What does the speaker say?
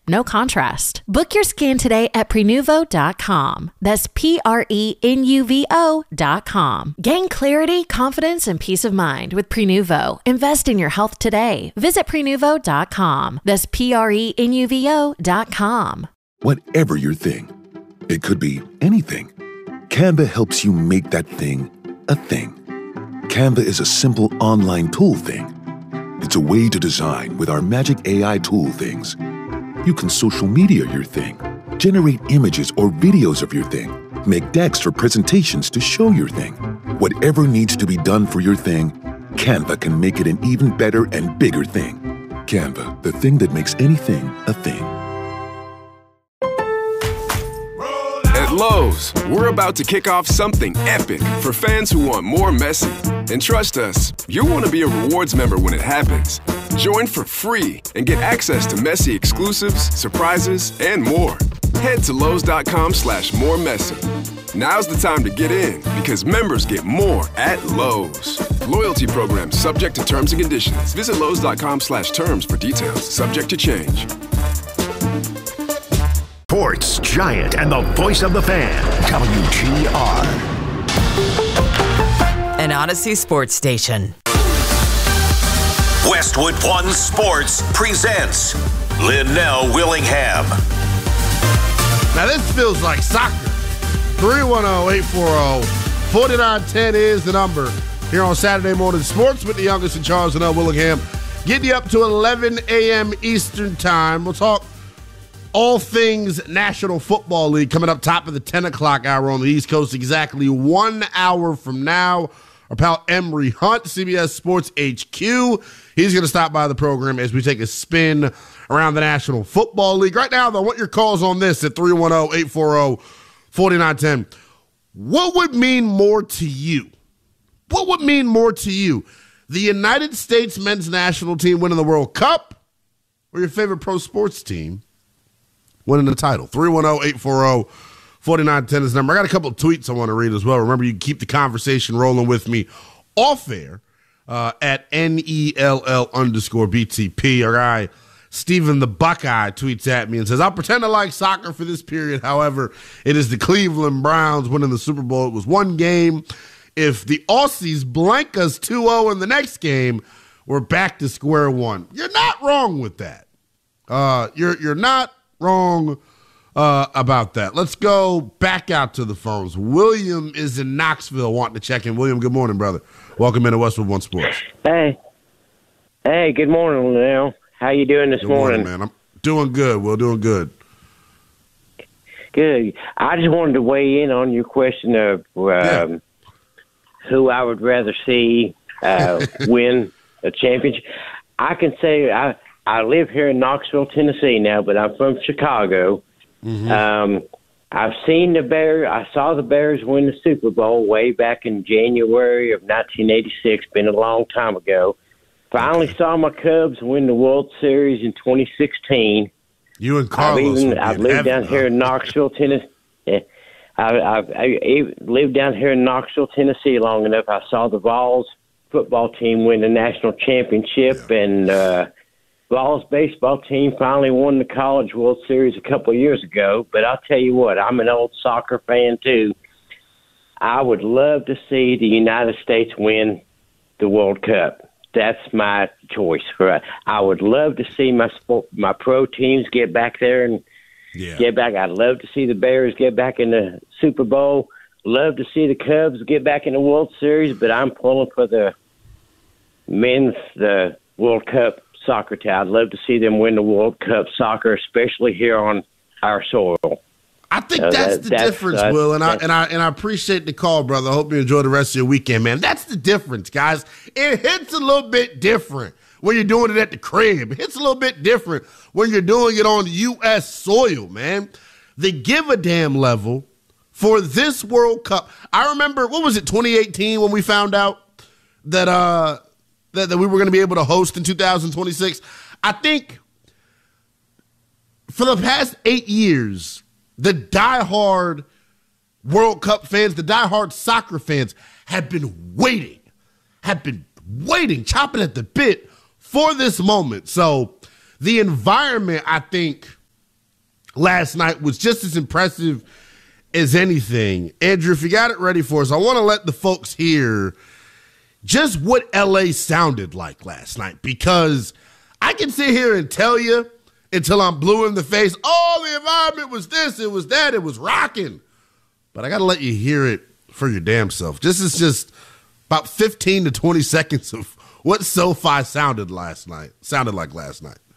no contrast. Book your scan today at Prenuvo.com. That's Prenuvo.com. Gain clarity, confidence, and peace of mind with Prenuvo. Invest in your health today. Visit Prenuvo.com. That's Prenuvo.com. Whatever your thing, it could be anything. Canva helps you make that thing a thing. Canva is a simple online tool thing. It's a way to design with our magic AI tool things. You can social media your thing, generate images or videos of your thing, make decks or presentations to show your thing. Whatever needs to be done for your thing, Canva can make it an even better and bigger thing. Canva, the thing that makes anything a thing. At Lowe's, we're about to kick off something epic for fans who want more Messi. And trust us, you'll want to be a rewards member when it happens. Join for free and get access to Messi exclusives, surprises, and more. Head to Lowe's.com/more Messi. Now's the time to get in because members get more at Lowe's. Loyalty program subject to terms and conditions. Visit Lowe's.com/terms for details. Subject to change. Sports giant and the voice of the fan, WGR. An Odyssey Sports Station. Westwood One Sports presents Linnell Willingham. Now this feels like soccer. 310-840-4910 is the number here on Saturday Morning Sports with the youngest and Charles Linnell Willingham. Getting you up to 11 a.m. Eastern Time. We'll talk all things National Football League coming up top of the 10 o'clock hour on the East Coast exactly 1 hour from now. Our pal Emery Hunt, CBS Sports HQ. He's going to stop by the program as we take a spin around the National Football League. Right now, though, I want your calls on this at 310-840-4910. What would mean more to you? What would mean more to you? The United States men's national team winning the World Cup or your favorite pro sports team winning the title? 310-840-4910 is the number. I got a couple of tweets I want to read as well. Remember, you can keep the conversation rolling with me off air at NELL_BTP. Our guy, Stephen the Buckeye, tweets at me and says, I'll pretend I like soccer for this period. However, it is the Cleveland Browns winning the Super Bowl. It was one game. If the Aussies blank us 2-0 in the next game, we're back to square one. You're not wrong with that. You're not wrong about that. Let's go back out to the phones. William is in Knoxville wanting to check in. William, good morning, brother. Welcome into Westwood One Sports. Hey, good morning, Linnell. How you doing this morning? Man? I'm doing good. We're doing good. Good. I just wanted to weigh in on your question of who I would rather see win a championship. I can say I live here in Knoxville, Tennessee now, but I'm from Chicago. Mm-hmm. I've seen the Bears. I saw the Bears win the Super Bowl way back in January of 1986. Been a long time ago. Finally saw my Cubs win the World Series in 2016. You and Carlos. I've lived down here in Knoxville, Tennessee. I lived down here in Knoxville, Tennessee long enough. I saw the Vols football team win the national championship, and Vols baseball team finally won the College World Series a couple of years ago. But I'll tell you what, I'm an old soccer fan too. I would love to see the United States win the World Cup. That's my choice. I would love to see my pro teams get back there and get back. I'd love to see the Bears get back in the Super Bowl. Love to see the Cubs get back in the World Series, but I'm pulling for the World Cup soccer team. I'd love to see them win the World Cup soccer, especially here on our soil. I think that's the difference, Will, and I appreciate the call, brother. I hope you enjoy the rest of your weekend, man. That's the difference, guys. It hits a little bit different when you're doing it at the crib. It hits a little bit different when you're doing it on U.S. soil, man. The give-a-damn level for this World Cup. I remember, 2018 when we found out that that we were going to be able to host in 2026? I think for the past 8 years, the diehard World Cup fans, the diehard soccer fans have been waiting, chomping at the bit for this moment. So the environment, I think, last night was just as impressive as anything. Andrew, if you got it ready for us, I want to let the folks hear just what LA sounded like last night, because I can sit here and tell you until I'm blue in the face, oh, the environment was this, it was that, it was rocking. But I got to let you hear it for your damn self. This is just about 15 to 20 seconds of what SoFi sounded like last night.